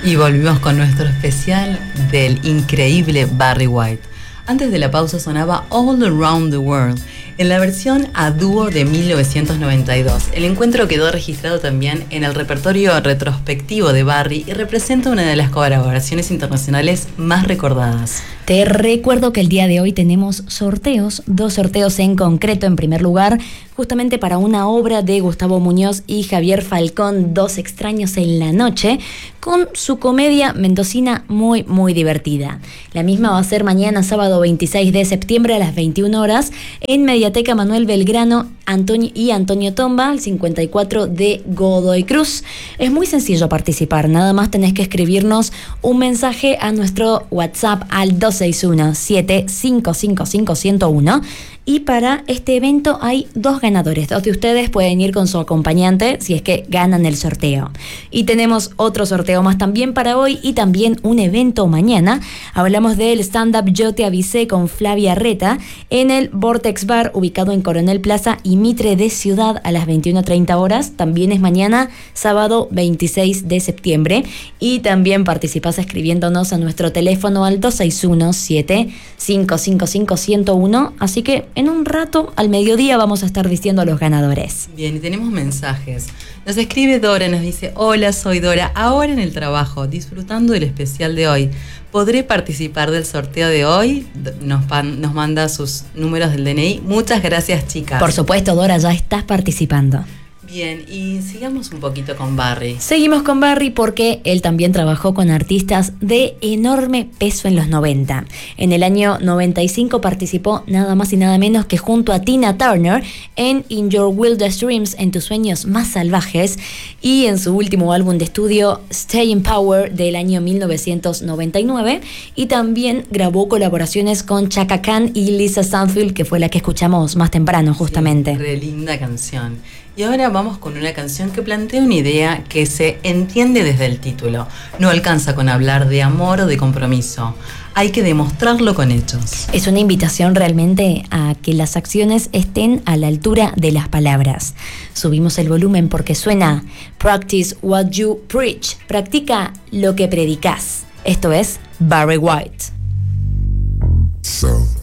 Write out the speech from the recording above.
Y volvimos con nuestro especial del increíble Barry White. Antes de la pausa sonaba All Around the World, en la versión a dúo de 1992. El encuentro quedó registrado también en el repertorio retrospectivo de Barry y representa una de las colaboraciones internacionales más recordadas. Te recuerdo que el día de hoy tenemos sorteos, 2 sorteos en concreto. En primer lugar, justamente para una obra de Gustavo Muñoz y Javier Falcón, Dos extraños en la noche, con su comedia mendocina muy divertida. La misma va a ser mañana, sábado 26 de septiembre a las 21 horas, en Mediateca Manuel Belgrano y Antonio Tomba, al 54 de Godoy Cruz. Es muy sencillo participar, nada más tenés que escribirnos un mensaje a nuestro WhatsApp al 261-7555-101. Y para este evento hay 2 ganadores. 2 de ustedes pueden ir con su acompañante si es que ganan el sorteo. Y tenemos otro sorteo más también para hoy y también un evento mañana. Hablamos del stand-up Yo Te Avisé con Flavia Reta en el Vortex Bar, ubicado en Coronel Plaza y Mitre de Ciudad, a las 21:30 horas. También es mañana, sábado 26 de septiembre. Y también participás escribiéndonos a nuestro teléfono al 261-7555-101. Así que en un rato, al mediodía, vamos a estar diciendo a los ganadores. Bien, y tenemos mensajes. Nos escribe Dora, nos dice: hola, soy Dora, ahora en el trabajo, disfrutando del especial de hoy. ¿Podré participar del sorteo de hoy? Nos manda sus números del DNI. Muchas gracias, chicas. Por supuesto, Dora, ya estás participando. Bien, y sigamos un poquito con Barry. Seguimos con Barry porque él también trabajó con artistas de enorme peso en los 90. En el año 95 participó nada más y nada menos que junto a Tina Turner en In Your Wildest Dreams, en tus sueños más salvajes, y en su último álbum de estudio Stay in Power del año 1999, y también grabó colaboraciones con Chaka Khan y Lisa Stansfield, que fue la que escuchamos más temprano justamente. Sí, re linda canción. Y ahora vamos con una canción que plantea una idea que se entiende desde el título. No alcanza con hablar de amor o de compromiso. Hay que demostrarlo con hechos. Es una invitación realmente a que las acciones estén a la altura de las palabras. Subimos el volumen porque suena Practice what you preach. Practica lo que predicas. Esto es Barry White. So